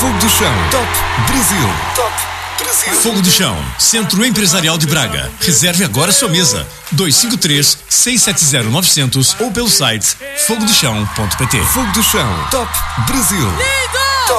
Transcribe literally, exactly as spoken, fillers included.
Fogo do Chão. Top Brasil. Top Brasil. Fogo do Chão, Centro Empresarial de Braga. Reserve agora sua mesa. dois cinco três, seis sete zero, nove zero zero ou pelo site fogo do chão ponto pt. Fogo do Chão. Top Brasil. Lindo!